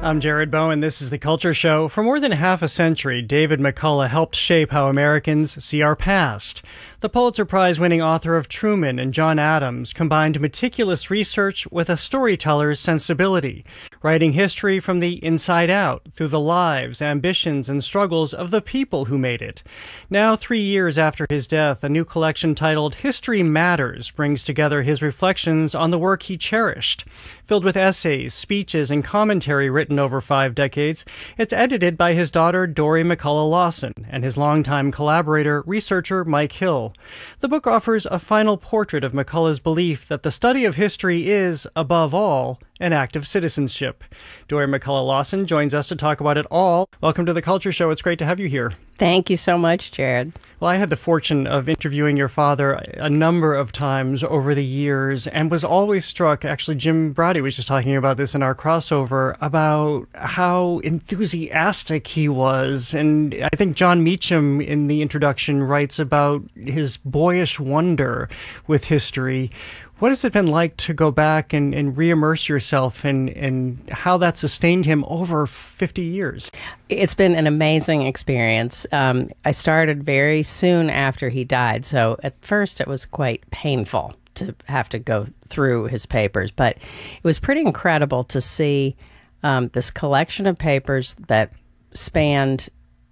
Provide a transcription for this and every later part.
I'm Jared Bowen. This is The Culture Show. For more than half a century, David McCullough helped shape how Americans see our past. The Pulitzer Prize-winning author of Truman and John Adams combined meticulous research with a storyteller's sensibility, writing history from the inside out through the lives, ambitions, and struggles of the people who made it. Now, 3 years after his death, a new collection titled History Matters brings together his reflections on the work he cherished. Filled with essays, speeches, and commentary written over 5 decades, it's edited by his daughter Dory McCullough Lawson and his longtime collaborator, researcher Mike Hill. The book offers a final portrait of McCullough's belief that the study of history is, above all, an act of citizenship. Dory McCullough Lawson joins us to talk about it all. Welcome to The Culture Show. It's great to have you here. Thank you so much, Jared. Well, I had the fortune of interviewing your father a number of times over the years and was always struck, actually Jim Braude was just talking about this in our crossover, about how enthusiastic he was. And I think John Meacham in the introduction writes about his boyish wonder with history. What has it been like to go back and re-immerse yourself in how that sustained him over 50 years? It's been an amazing experience. I started very soon after he died, so at first it was quite painful to have to go through his papers, but it was pretty incredible to see this collection of papers that spanned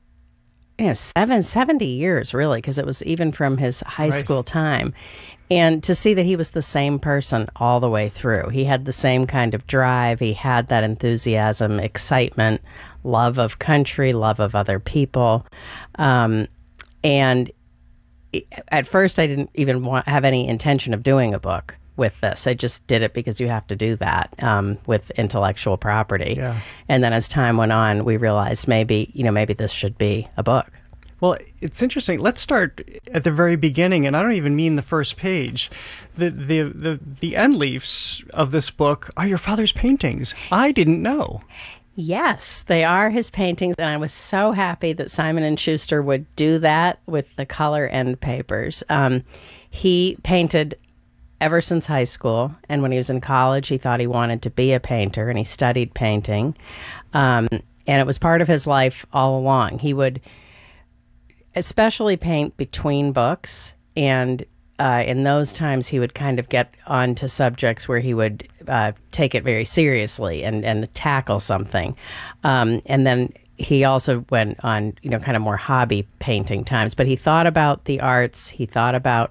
70 years, really, because it was even from his high school time. And to see that he was the same person all the way through. He had the same kind of drive. He had that enthusiasm, excitement, love of country, love of other people. And at first, I didn't even have any intention of doing a book with this. I just did it because you have to do that with intellectual property. Yeah. And then as time went on, we realized maybe this should be a book. Well, it's interesting. Let's start at the very beginning, and I don't even mean the first page. The end leaves of this book are your father's paintings. I didn't know. Yes, they are his paintings, and I was so happy that Simon & Schuster would do that with the color end papers. He painted ever since high school, and when he was in college, he thought he wanted to be a painter, and he studied painting. And it was part of his life all along. He would especially paint between books, and in those times he would kind of get onto subjects where he would take it very seriously and tackle something. And then he also went on, kind of more hobby painting times. But he thought about the arts, he thought about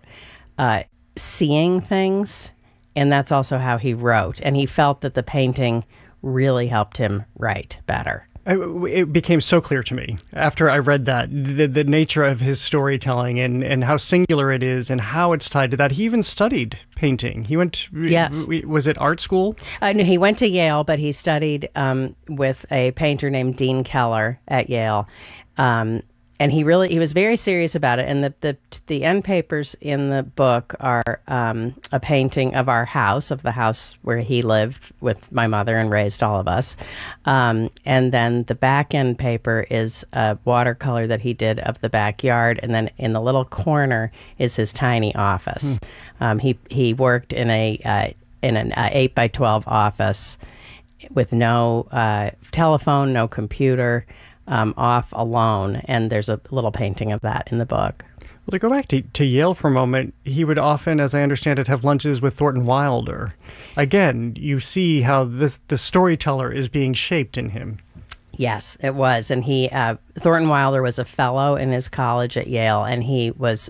seeing things, and that's also how he wrote. And he felt that the painting really helped him write better. It became so clear to me after I read that, the nature of his storytelling and how singular it is and how it's tied to that. He even studied painting. He went, yes. Was it art school? No, he went to Yale, but he studied with a painter named Dean Keller at Yale. And he was very serious about it. And the end papers in the book are a painting of our house, of the house where he lived with my mother and raised all of us. And then the back end paper is a watercolor that he did of the backyard. And then in the little corner is his tiny office. He worked in an 8x12 office with no telephone, no computer. Off alone, and there's a little painting of that in the book. Well, to go back to Yale for a moment, he would often, as I understand it, have lunches with Thornton Wilder. Again, you see how the storyteller is being shaped in him. Yes, it was. And Thornton Wilder was a fellow in his college at Yale, and he was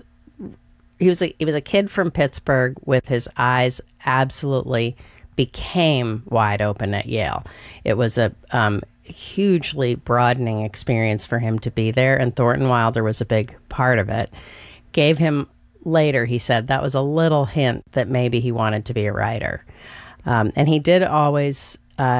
a kid from Pittsburgh with his eyes absolutely became wide open at Yale. It was a hugely broadening experience for him to be there, and Thornton Wilder was a big part of it. Gave him, later he said, that was a little hint that maybe he wanted to be a writer. And he did always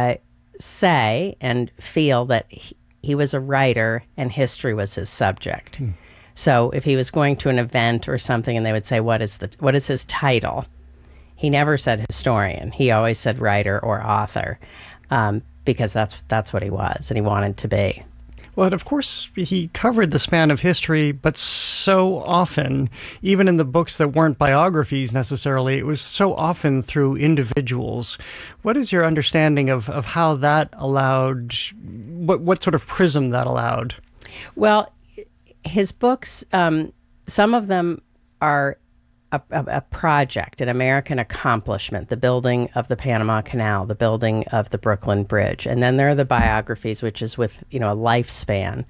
say and feel that he was a writer and history was his subject. So if he was going to an event or something and they would say, what is his title? He never said historian. He always said writer or author. Because that's what he was and he wanted to be. Well, and of course, he covered the span of history, but so often, even in the books that weren't biographies necessarily, it was so often through individuals. What is your understanding of how that allowed, what sort of prism that allowed? Well, his books, some of them are a project, an American accomplishment, the building of the Panama Canal, the building of the Brooklyn Bridge. And then there are the biographies, which is with, a lifespan.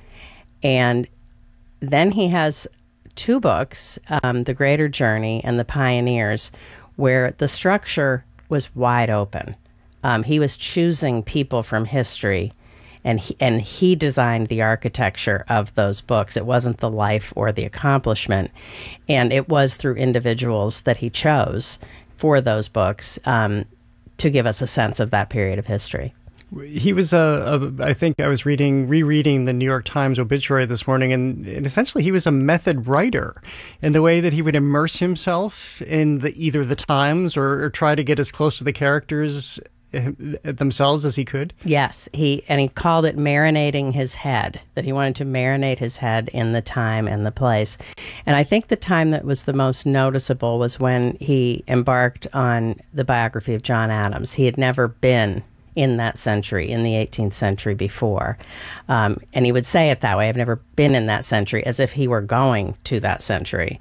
And then he has two books, The Greater Journey and The Pioneers, where the structure was wide open. He was choosing people from history, and he designed the architecture of those books. It wasn't the life or the accomplishment, and it was through individuals that he chose for those books to give us a sense of that period of history. He was I think I was rereading the New York Times obituary this morning, and essentially he was a method writer in the way that he would immerse himself in either the times or try to get as close to the characters themselves as he could. Yes, he called it marinating his head, that he wanted to marinate his head in the time and the place. And I think the time that was the most noticeable was when he embarked on the biography of John Adams. He had never been in that century, in the 18th century before. And he would say it that way, I've never been in that century, as if he were going to that century.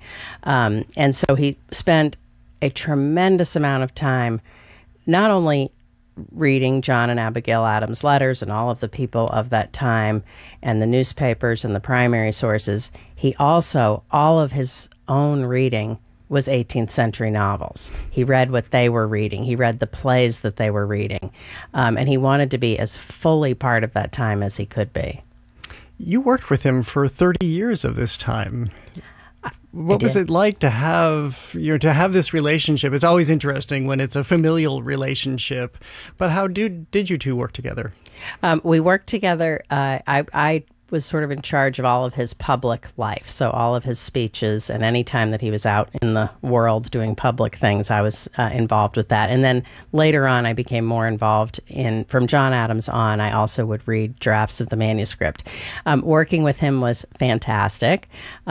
And so he spent a tremendous amount of time not only reading John and Abigail Adams' letters and all of the people of that time and the newspapers and the primary sources, he also, all of his own reading was 18th century novels. He read what they were reading. He read the plays that they were reading. And he wanted to be as fully part of that time as he could be. You worked with him for 30 years of this time. What was it like to have this relationship? It's always interesting when it's a familial relationship, but how did you two work together? We worked together. I was sort of in charge of all of his public life, so all of his speeches, and any time that he was out in the world doing public things, I was involved with that. And then later on, I became more involved from John Adams on, I also would read drafts of the manuscript. Working with him was fantastic.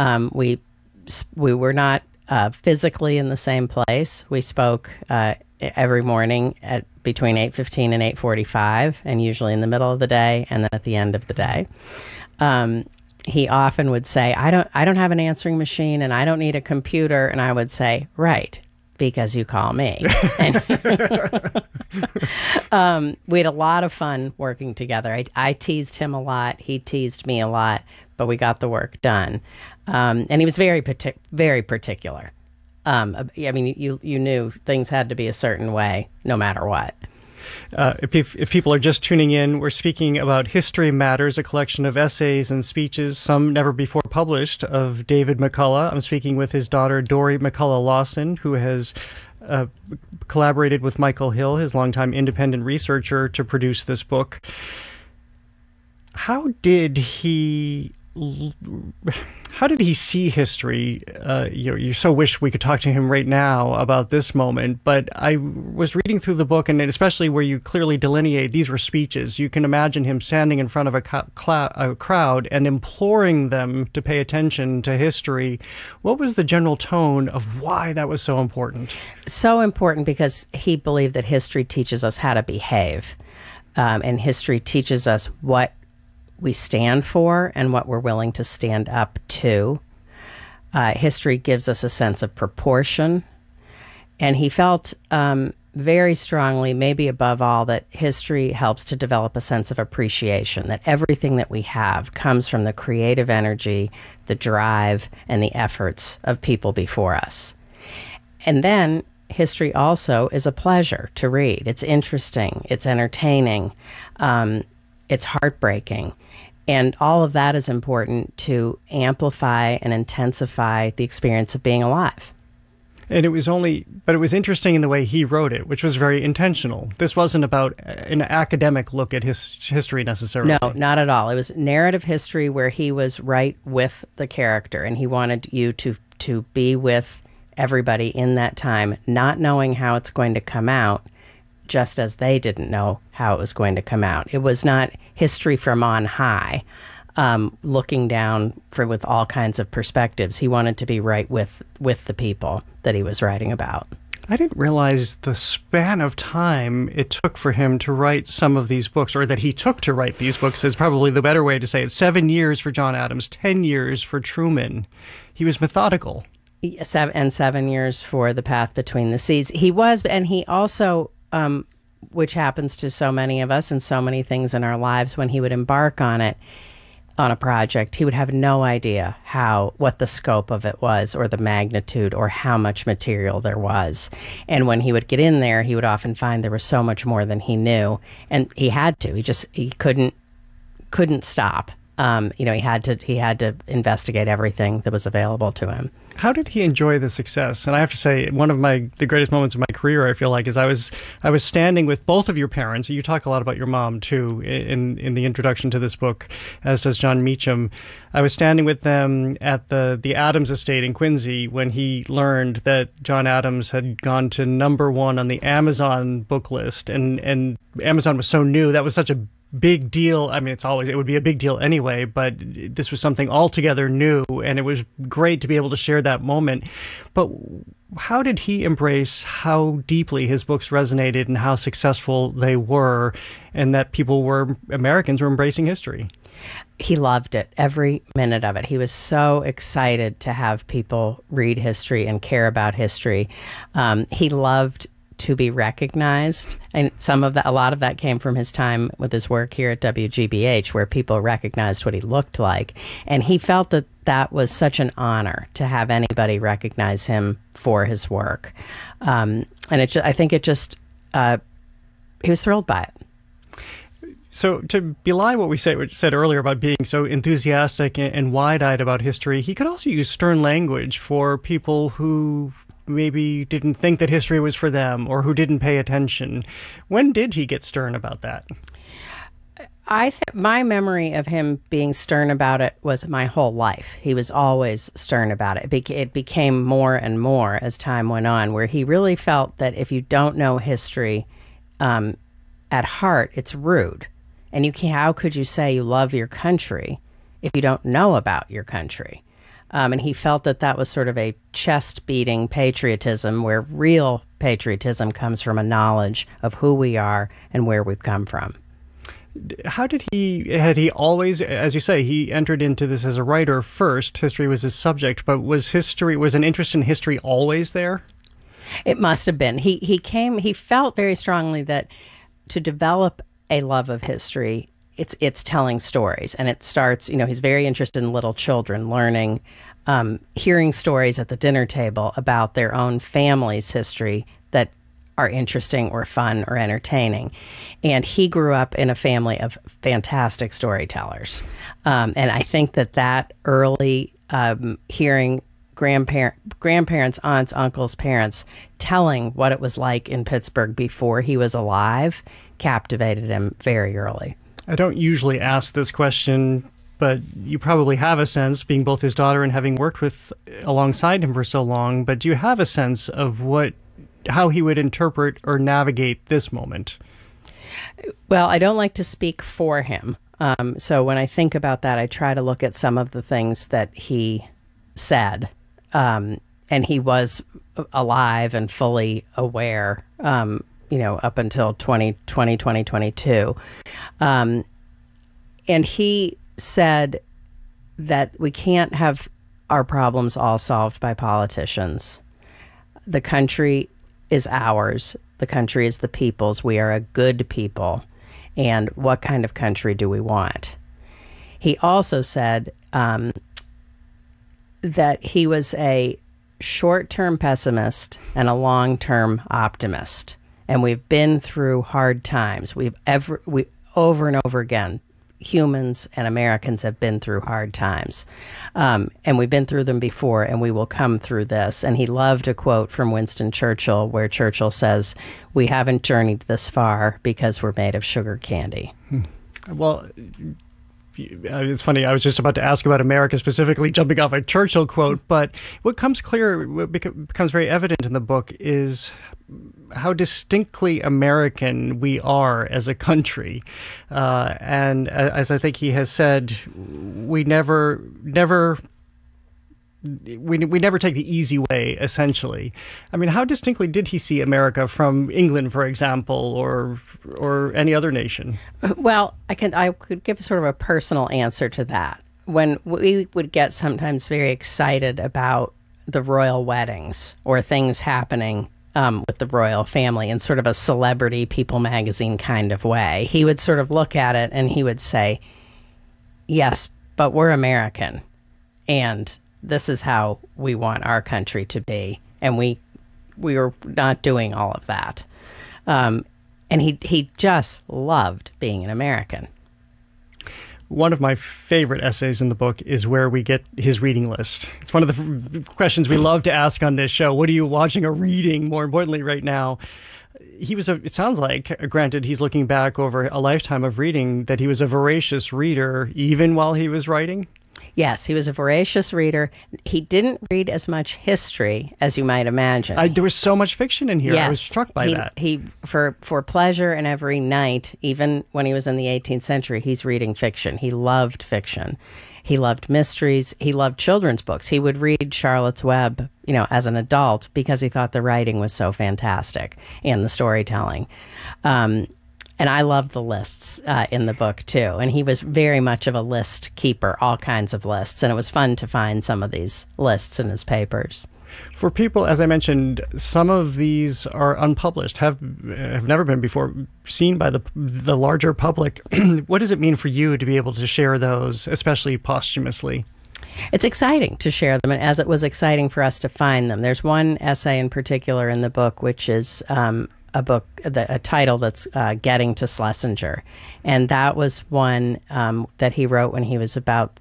We were not physically in the same place. We spoke every morning at between 8:15 and 8:45, and usually in the middle of the day and then at the end of the day. He often would say, I don't have an answering machine and I don't need a computer. And I would say, right, because you call me. We had a lot of fun working together. I teased him a lot. He teased me a lot, but we got the work done. And he was very particular. I mean, you knew things had to be a certain way, no matter what. If people are just tuning in, we're speaking about History Matters, a collection of essays and speeches, some never before published, of David McCullough. I'm speaking with his daughter, Dory McCullough Lawson, who has collaborated with Michael Hill, his longtime independent researcher, to produce this book. How did he see history? You so wish we could talk to him right now about this moment, but I was reading through the book, and especially where you clearly delineate these were speeches. You can imagine him standing in front of a crowd and imploring them to pay attention to history. What was the general tone of why that was so important? So important because he believed that history teaches us how to behave, and history teaches us what we stand for and what we're willing to stand up to. History gives us a sense of proportion. And he felt very strongly, maybe above all, that history helps to develop a sense of appreciation, that everything that we have comes from the creative energy, the drive, and the efforts of people before us. And then history also is a pleasure to read. It's interesting. It's entertaining. It's heartbreaking. And all of that is important to amplify and intensify the experience of being alive. And it was interesting in the way he wrote it, which was very intentional. This wasn't about an academic look at his history necessarily. No, not at all. It was narrative history where he was right with the character, and he wanted you to be with everybody in that time, not knowing how it's going to come out, just as they didn't know how it was going to come out. It was not history from on high. looking down with all kinds of perspectives. He wanted to be right with the people that he was writing about. I didn't realize the span of time it took for him to write some of these books, or that he took to write these books is probably the better way to say it. 7 years for John Adams, 10 years for Truman. He was methodical. 7 years for The Path Between the Seas. He was, and he also, which happens to so many of us and so many things in our lives, when he would embark on a project, he would have no idea what the scope of it was, or the magnitude, or how much material there was. And when he would get in there, he would often find there was so much more than he knew, and he had to. He couldn't stop. He had to investigate everything that was available to him. How did he enjoy the success? And I have to say, one of the greatest moments of my career, I feel like, is I was standing with both of your parents. You talk a lot about your mom too in the introduction to this book, as does John Meacham. I was standing with them at the Adams estate in Quincy when he learned that John Adams had gone to #1 on the Amazon book list, and Amazon was so new. That was such a big deal. I mean, it would be a big deal anyway, but this was something altogether new, and it was great to be able to share that moment. But how did he embrace how deeply his books resonated and how successful they were, and that Americans were embracing history? He loved it, every minute of it. He was so excited to have people read history and care about history. He loved to be recognized, and a lot of that came from his time with his work here at WGBH, where people recognized what he looked like, and he felt that was such an honor to have anybody recognize him for his work, and I think he was thrilled by it. So to belie what we said earlier about being so enthusiastic and wide-eyed about history, he could also use stern language for people who maybe didn't think that history was for them, or who didn't pay attention. When did he get stern about that? I think my memory of him being stern about it was my whole life. He was always stern about it. It became more and more as time went on, where he really felt that if you don't know history at heart, it's rude. And how could you say you love your country if you don't know about your country? And he felt that was sort of a chest-beating patriotism, where real patriotism comes from a knowledge of who we are and where we've come from. Had he always, as you say, he entered into this as a writer first, history was his subject, but was an interest in history always there? It must have been. He felt very strongly that to develop a love of history, it's telling stories, and it starts, he's very interested in little children learning, hearing stories at the dinner table about their own family's history that are interesting or fun or entertaining. And he grew up in a family of fantastic storytellers. And I think that early hearing grandparents, aunts, uncles, parents telling what it was like in Pittsburgh before he was alive captivated him very early. I don't usually ask this question, but you probably have a sense, being both his daughter and having worked alongside him for so long, but do you have a sense of how he would interpret or navigate this moment? Well, I don't like to speak for him. So when I think about that, I try to look at some of the things that he said. And he was alive and fully aware, up until 2022. And he said that we can't have our problems all solved by politicians. The country is ours. The country is the people's. We are a good people. And what kind of country do we want? He also said that he was a short-term pessimist and a long-term optimist. And we've been through hard times. We over and over again, humans and Americans have been through hard times. And we've been through them before, and we will come through this. And he loved a quote from Winston Churchill, where Churchill says, "We haven't journeyed this far because we're made of sugar candy." Well, it's funny, I was just about to ask about America, specifically jumping off a Churchill quote, but what becomes very evident in the book is how distinctly American we are as a country. And as I think he has said, we never take the easy way, essentially. I mean, how distinctly did he see America from England, for example, or any other nation? Well, I could give sort of a personal answer to that. When we would get sometimes very excited about the royal weddings or things happening with the royal family in sort of a celebrity People magazine kind of way, he would sort of look at it and he would say, yes, but we're American, and this is how we want our country to be, and we were not doing all of that. And he just loved being an American. One of my favorite essays in the book is where we get his reading list. It's one of the questions we love to ask on this show. What are you watching or reading, more importantly, right now? It sounds like, granted, he's looking back over a lifetime of reading, that he was a voracious reader even while he was writing. Yes, he was a voracious reader. He didn't read as much history as you might imagine. There was so much fiction in here. Yes, I was struck by that. He for pleasure, and every night, even when he was in the 18th century, he's reading fiction. He loved fiction. He loved mysteries. He loved children's books. He would read Charlotte's Web, as an adult, because he thought the writing was so fantastic and the storytelling. And I love the lists in the book, too. And he was very much of a list keeper, all kinds of lists. And it was fun to find some of these lists in his papers. For people, as I mentioned, some of these are unpublished, have never been before seen by the larger public. What does it mean for you to be able to share those, especially posthumously? It's exciting to share them, and as it was exciting for us to find them. There's one essay in particular in the book, which is a title that's Getting to Schlesinger. And that was one that he wrote when he was about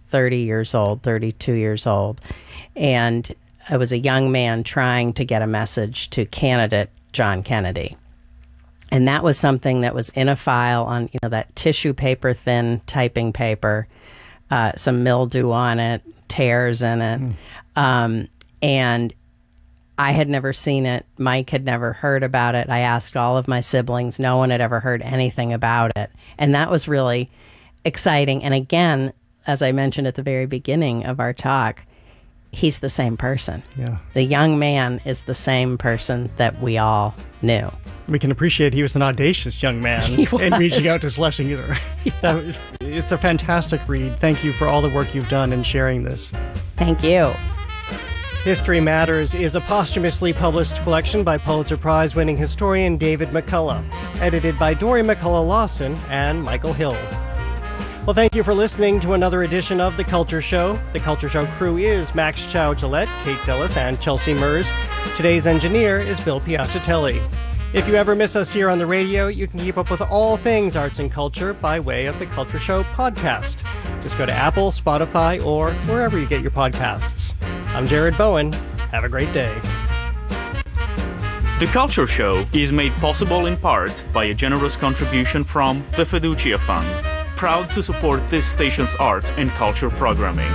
32 years old. And it was a young man trying to get a message to candidate John Kennedy. And that was something that was in a file on, that tissue paper, thin typing paper, some mildew on it, tears in it. And I had never seen it. Mike had never heard about it. I asked all of my siblings. No one had ever heard anything about it. And that was really exciting. And again, as I mentioned at the very beginning of our talk, he's the same person. Yeah. The young man is the same person that we all knew. We can appreciate he was an audacious young man in reaching out to Schlesinger. Yeah. It's a fantastic read. Thank you for all the work you've done in sharing this. Thank you. History Matters is a posthumously published collection by Pulitzer Prize-winning historian David McCullough, edited by Dory McCullough Lawson and Michael Hill. Well, thank you for listening to another edition of The Culture Show. The Culture Show crew is Max Chow-Gillette, Kate Dillis, and Chelsea Mers. Today's engineer is Bill Piacitelli. If you ever miss us here on the radio, you can keep up with all things arts and culture by way of The Culture Show podcast. Just go to Apple, Spotify, or wherever you get your podcasts. I'm Jared Bowen. Have a great day. The Culture Show is made possible in part by a generous contribution from the Fiducia Fund, proud to support this station's art and culture programming.